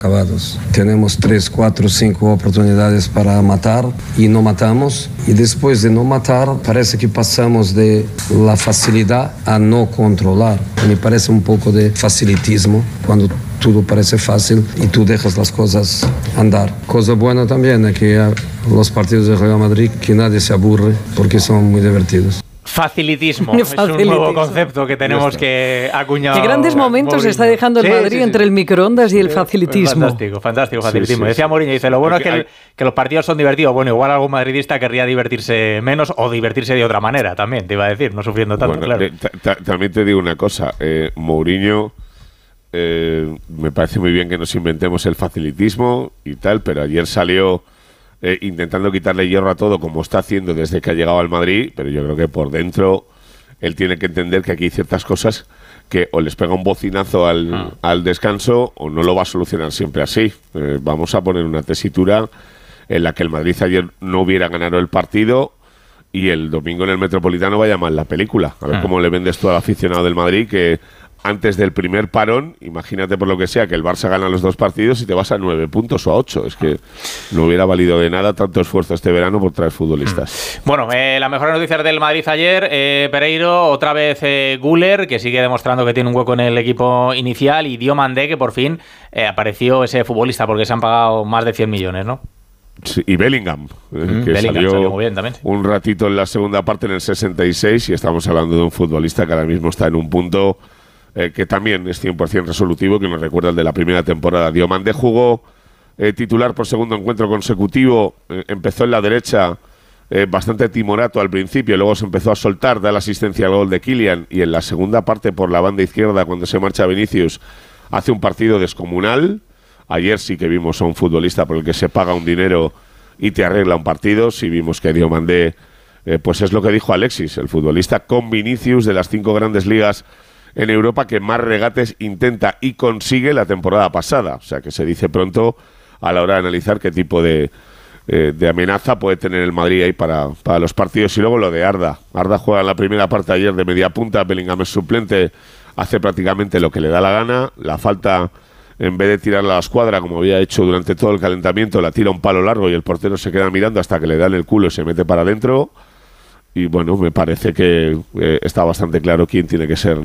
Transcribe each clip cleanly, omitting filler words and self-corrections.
acabados. Tenemos 3, 4, 5 oportunidades para matar y no matamos. Y después de no matar, parece que pasamos de la facilidad a no controlar. Me parece un poco de facilitismo cuando todo parece fácil y tú dejas las cosas andar. Cosa buena también es que los partidos de Real Madrid, que nadie se aburre porque son muy divertidos. Facilitismo. Es un nuevo concepto que tenemos que acuñar. Qué grandes momentos Mourinho está dejando el Madrid entre el microondas y el facilitismo. Fantástico facilitismo. Decía Mourinho, dice, lo bueno es que los partidos son divertidos. Bueno, igual algún madridista querría divertirse menos o divertirse de otra manera también, te iba a decir, no sufriendo tanto, claro. También te digo una cosa, Mourinho, me parece muy bien que nos inventemos el facilitismo y tal, pero ayer salió intentando quitarle hierro a todo, como está haciendo desde que ha llegado al Madrid, pero yo creo que por dentro él tiene que entender que aquí hay ciertas cosas que o les pega un bocinazo al descanso o no lo va a solucionar siempre así. Vamos a poner una tesitura en la que el Madrid ayer no hubiera ganado el partido y el domingo en el Metropolitano vaya mal la película. A ver cómo le vendes tú al aficionado del Madrid que antes del primer parón, imagínate por lo que sea, que el Barça gana los 2 partidos y te vas a 9 puntos o a 8. Es que no hubiera valido de nada tanto esfuerzo este verano por traer futbolistas. Bueno, las mejores noticias del Madrid ayer, Pereiro, otra vez Güler, que sigue demostrando que tiene un hueco en el equipo inicial, y Diomandé, que por fin apareció ese futbolista, porque se han pagado más de 100 millones, ¿no? Sí, y Bellingham, que salió muy bien también, sí. Un ratito en la segunda parte en el 66, y estamos hablando de un futbolista que ahora mismo está en un punto que también es 100% resolutivo, que nos recuerda el de la primera temporada. Diomandé jugó titular por segundo encuentro consecutivo, empezó en la derecha bastante timorato al principio, luego se empezó a soltar, da la asistencia al gol de Kylian, y en la segunda parte por la banda izquierda, cuando se marcha Vinicius, hace un partido descomunal. Ayer sí que vimos a un futbolista por el que se paga un dinero y te arregla un partido. Sí vimos que Diomandé, pues es lo que dijo Alexis, el futbolista con Vinicius de las 5 grandes ligas en Europa que más regates intenta y consigue la temporada pasada. O sea que se dice pronto a la hora de analizar qué tipo de amenaza puede tener el Madrid ahí para los partidos. Y luego lo de Arda. Arda juega en la primera parte ayer de media punta, Bellingham es suplente, hace prácticamente lo que le da la gana. La falta, en vez de tirarla a la escuadra, como había hecho durante todo el calentamiento, la tira un palo largo y el portero se queda mirando hasta que le dan el culo y se mete para adentro. Y bueno, me parece que está bastante claro quién tiene que ser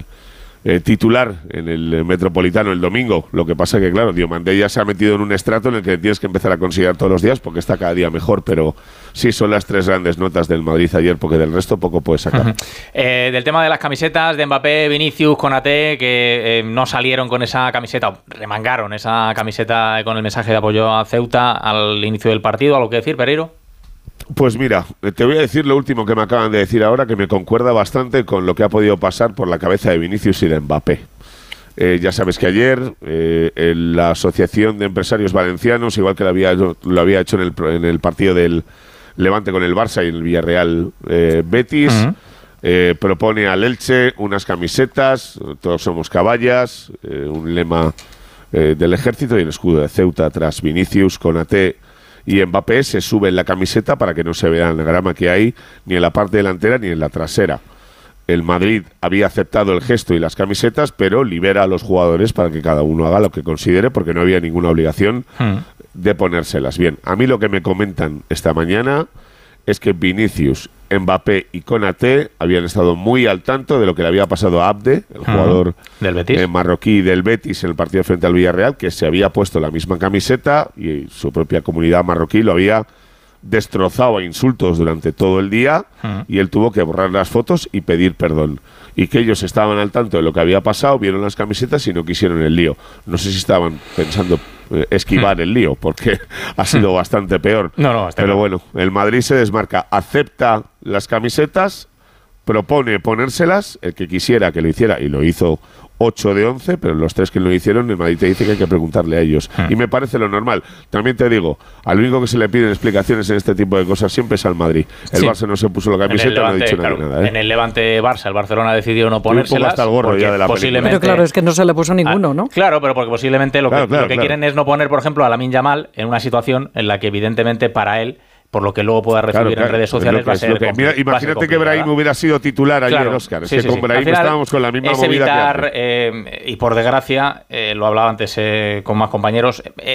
titular en el Metropolitano el domingo. Lo que pasa que, claro, Diomandé ya se ha metido en un estrato en el que tienes que empezar a considerar todos los días porque está cada día mejor, pero sí son las 3 grandes notas del Madrid ayer, porque del resto poco puede sacar. Del tema de las camisetas de Mbappé, Vinicius, Konaté, que no salieron con esa camiseta, o remangaron esa camiseta con el mensaje de apoyo a Ceuta al inicio del partido. ¿Algo que decir, Pereiro? Pues mira, te voy a decir lo último que me acaban de decir ahora, que me concuerda bastante con lo que ha podido pasar por la cabeza de Vinicius y de Mbappé. Ya sabes que ayer la Asociación de Empresarios Valencianos, igual que lo había hecho en el partido del Levante con el Barça y el Villarreal Betis, propone al Elche unas camisetas, todos somos caballas, un lema del ejército y el escudo de Ceuta tras Vinicius, Konaté y Mbappé. Se sube en la camiseta para que no se vea el grama que hay ni en la parte delantera ni en la trasera. El Madrid había aceptado el gesto y las camisetas, pero libera a los jugadores para que cada uno haga lo que considere, porque no había ninguna obligación de ponérselas. Bien, a mí lo que me comentan esta mañana es que Vinicius, Mbappé y Konaté habían estado muy al tanto de lo que le había pasado a Abde, el jugador del Betis, marroquí del Betis, en el partido frente al Villarreal, que se había puesto la misma camiseta y su propia comunidad marroquí lo había destrozado a insultos durante todo el día, y él tuvo que borrar las fotos y pedir perdón. Y que ellos estaban al tanto de lo que había pasado, vieron las camisetas y no quisieron el lío. No sé si estaban pensando esquivar el lío, porque ha sido bastante peor. Pero bueno, el Madrid se desmarca, acepta las camisetas, propone ponérselas, el que quisiera que lo hiciera, y lo hizo 8 de 11, pero los 3 que lo hicieron, el Madrid te dice que hay que preguntarle a ellos. Y me parece lo normal. También te digo, al único que se le piden explicaciones en este tipo de cosas siempre es al Madrid. El Barça no se puso la camiseta, no ha dicho nada. En el Levante-Barça, el Barcelona decidió no ponérselas. Hasta el gorro ya de la posiblemente, pero claro, es que no se le puso ninguno, ¿no? Claro, pero porque posiblemente lo que quieren es no poner, por ejemplo, a Lamine Yamal en una situación en la que evidentemente para él por lo que luego pueda recibir en redes sociales va a ser mira, imagínate que Brahim hubiera sido titular ayer, Óscar. Es que con Brahim estábamos con la misma movida evitar, y por desgracia, lo hablaba antes con más compañeros,